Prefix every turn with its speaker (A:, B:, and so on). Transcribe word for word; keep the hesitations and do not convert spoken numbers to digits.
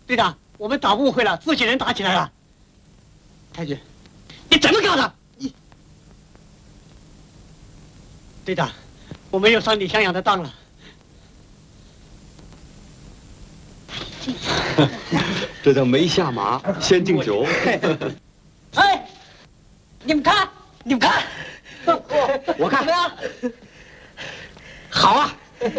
A: 队长，我们打误会了，自己人打起来了。太君，你怎么搞的？你，队长，我没有上李向阳的当了。
B: 这叫没下马先敬酒。
A: 哎，你们看，你们看，
B: 我看
A: 怎么样？好啊！